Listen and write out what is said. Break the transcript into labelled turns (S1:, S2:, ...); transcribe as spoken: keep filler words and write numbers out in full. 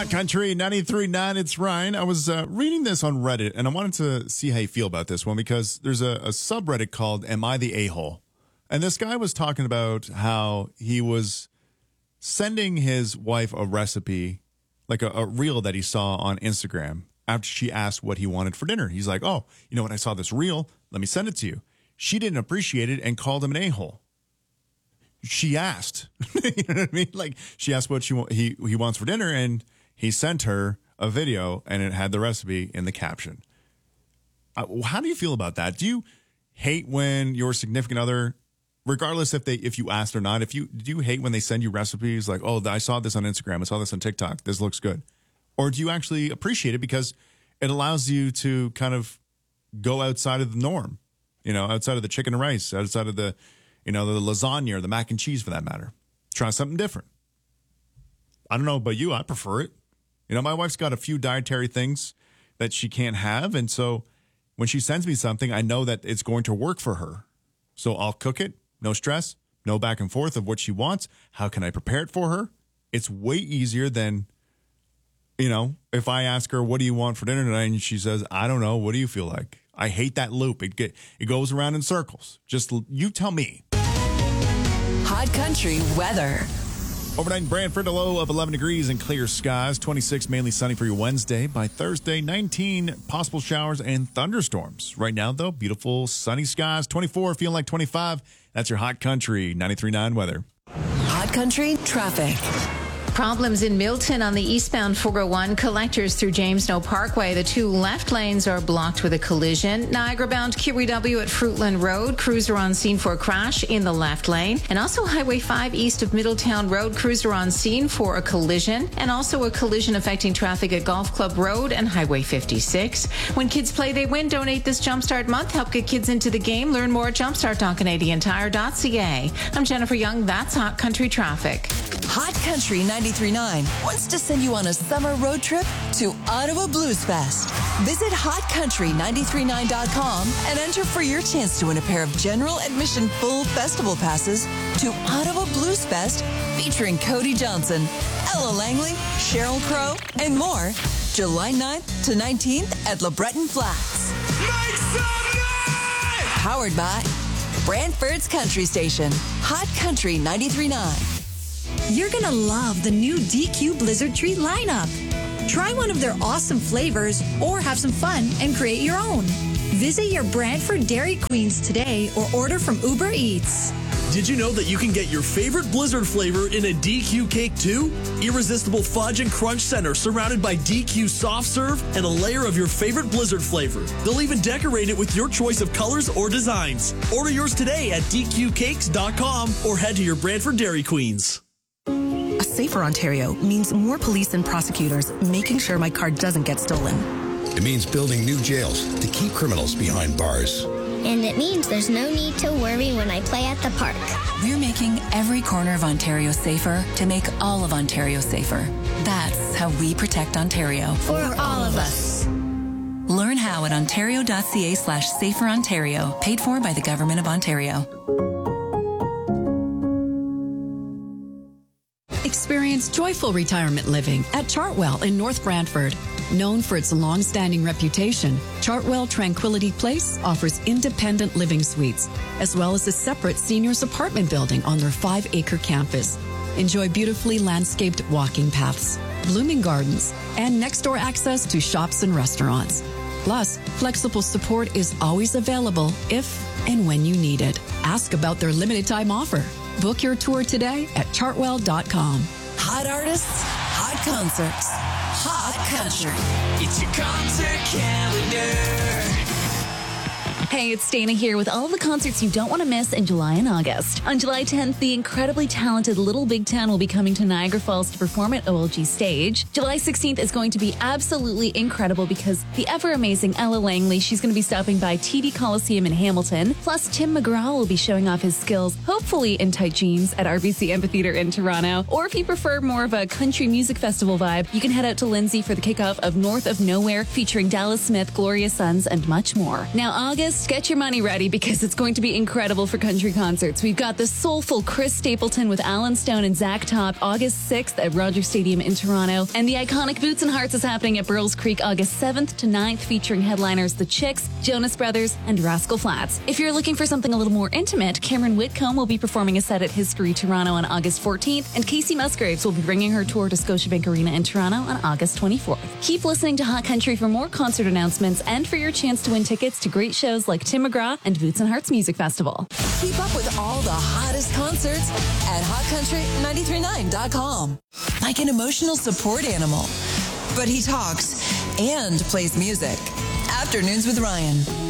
S1: Hot Country ninety-three point nine, it's Ryan. I was uh, reading this on Reddit, and I wanted to see how you feel about this one because there's a, a subreddit called Am I the A-Hole? And this guy was talking about how he was sending his wife a recipe, like a, a reel that he saw on Instagram, after she asked what he wanted for dinner. He's like, oh, you know what? I saw this reel. Let me send it to you. She didn't appreciate it and called him an a-hole. She asked, you know what I mean? Like she asked what she wa- he he wants for dinner, and he sent her a video, and it had the recipe in the caption. Uh, how do you feel about that? Do you hate when your significant other, regardless if they if you asked or not, if you do you hate when they send you recipes like, oh, I saw this on Instagram, I saw this on TikTok, this looks good, or do you actually appreciate it because it allows you to kind of go outside of the norm, you know, outside of the chicken and rice, outside of the You know, the lasagna or the mac and cheese for that matter. Try something different. I don't know about you. I prefer it. You know, my wife's got a few dietary things that she can't have. And so when she sends me something, I know that it's going to work for her. So I'll cook it. No stress. No back and forth of what she wants. How can I prepare it for her? It's way easier than, you know, if I ask her, what do you want for dinner tonight? And she says, I don't know. What do you feel like? I hate that loop. It get, it goes around in circles. Just you tell me.
S2: Hot Country weather.
S1: Overnight in Brantford, a low of eleven degrees and clear skies. twenty-six mainly sunny for your Wednesday. By Thursday, nineteen possible showers and thunderstorms. Right now, though, beautiful sunny skies. twenty-four, feeling like twenty-five. That's your Hot Country ninety-three point nine weather.
S2: Hot Country traffic.
S3: Problems in Milton on the eastbound four oh one collectors through James Snow Parkway. The two left lanes are blocked with a collision. Niagara-bound Q E W at Fruitland Road. Crews are on scene for a crash in the left lane. And also Highway five east of Middletown Road. Crews are on scene for a collision. And also a collision affecting traffic at Golf Club Road and Highway fifty-six. When kids play, they win. Donate this Jumpstart month. Help get kids into the game. Learn more at jumpstart dot canadian tire dot c a. I'm Jennifer Young. That's Hot Country traffic.
S2: Hot Country ninety-three point nine wants to send you on a summer road trip to Ottawa Blues Fest. Visit hot country nine three nine dot com and enter for your chance to win a pair of general admission full festival passes to Ottawa Blues Fest featuring Cody Johnson, Ella Langley, Sheryl Crow, and more. July ninth to nineteenth at LeBreton Flats.
S4: Make some noise!
S2: Powered by Brantford's Country Station. Hot Country ninety-three point nine.
S5: You're going to love the new D Q Blizzard Treat lineup. Try one of their awesome flavors or have some fun and create your own. Visit your Brantford Dairy Queens today or order from Uber Eats.
S6: Did you know that you can get your favorite Blizzard flavor in a D Q cake too? Irresistible fudge and crunch center surrounded by D Q soft serve and a layer of your favorite Blizzard flavor. They'll even decorate it with your choice of colors or designs. Order yours today at d q cakes dot com or head to your Brantford Dairy Queens.
S7: A safer Ontario means more police and prosecutors making sure my car doesn't get stolen.
S8: It means building new jails to keep criminals behind bars.
S9: And it means there's no need to worry when I play at the park.
S10: We're making every corner of Ontario safer to make all of Ontario safer. That's how we protect Ontario.
S9: For all of us.
S10: Learn how at ontario.ca slash safer Ontario. Paid for by the Government of Ontario.
S11: Experience joyful retirement living at Chartwell in North Brantford. Known for its long-standing reputation, Chartwell Tranquility Place offers independent living suites, as well as a separate seniors apartment building on their five-acre campus. Enjoy beautifully landscaped walking paths, blooming gardens, and next-door access to shops and restaurants. Plus, flexible support is always available if and when you need it. Ask about their limited-time offer. Book your tour today at chartwell dot com.
S2: Hot artists, hot concerts, hot country.
S4: It's your concert calendar.
S12: Hey, it's Dana here with all of the concerts you don't want to miss in July and August. On July tenth, the incredibly talented Little Big Town will be coming to Niagara Falls to perform at O L G Stage. July sixteenth is going to be absolutely incredible because the ever-amazing Ella Langley, she's going to be stopping by T D Coliseum in Hamilton. Plus, Tim McGraw will be showing off his skills, hopefully in tight jeans, at R B C Amphitheatre in Toronto. Or if you prefer more of a country music festival vibe, you can head out to Lindsay for the kickoff of North of Nowhere, featuring Dallas Smith, Gloria Sons, and much more. Now, August East, get your money ready because it's going to be incredible for country concerts. We've got the soulful Chris Stapleton with Alan Stone and Zach Top August sixth at Rogers Stadium in Toronto. And the iconic Boots and Hearts is happening at Burles Creek August seventh to ninth, featuring headliners The Chicks, Jonas Brothers, and Rascal Flatts. If you're looking for something a little more intimate, Cameron Whitcomb will be performing a set at History Toronto on August fourteenth, and Casey Musgraves will be bringing her tour to Scotiabank Arena in Toronto on August twenty-fourth. Keep listening to Hot Country for more concert announcements and for your chance to win tickets to great shows like Tim McGraw and Boots and Hearts Music Festival.
S2: Keep up with all the hottest concerts at hot country nine three nine dot com. Like an emotional support animal. But he talks and plays music. Afternoons with Ryan.